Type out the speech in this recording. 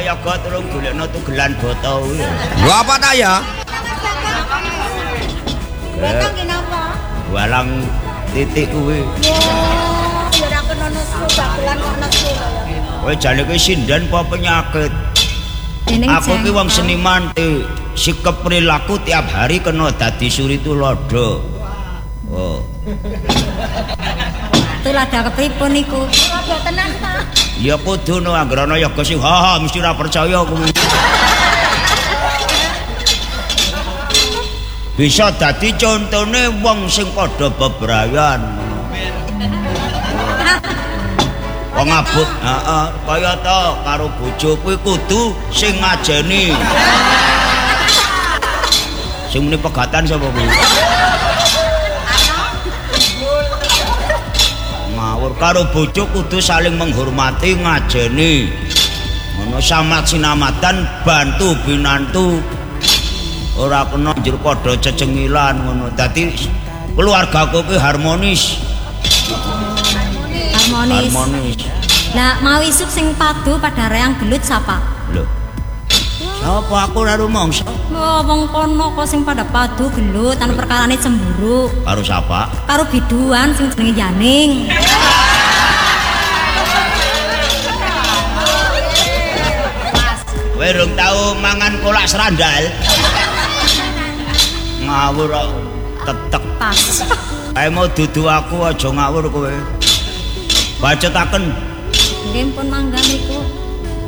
yoga turung golekno tugelan boto kuwi. Lho apa ta ya? Boto ki napa? Walang titik kuwi. Ya ora kena nesu dagelan kok nesu kaya. Kowe jane kuwi sinden apa penyakit? Aku ki wong seniman sikap perilaku tiap hari kena dadi suri tulodo. Oh. Tulada kepripun niku? Tulada tenan ta? Ya kudu no anggrana yoga sing ha mesti ora percaya aku. Bisa dadi contone wong sing padha bebrayan. Wong abot, heeh, kaya to karo bojo kuwi kudu sing ngajeni. Sing muni pegatan sapa kuwi? Ngawur karo bojo kudu saling menghormati ngajeni. Ngono samat sinamatan bantu binantu. Ora kena njur padha cecengilan ngono. Dadi keluargaku kuwi harmonis. Harmonis. Lah mau isuk sing padu pada reang gelut sapa? Lho. Sapa aku ora rumangsa? Oh, wong kono kok sing pada padu gelut anu perkarane cemburu. Karo sapa? Karo biduan sing jenenge Yaning. Kowe rung tau mangan kolak serandal? Ngawur kok tetek. Pas. Kae mau dudu aku aja ngawur kowe. Bacetaken. Nggih pun mangga niku.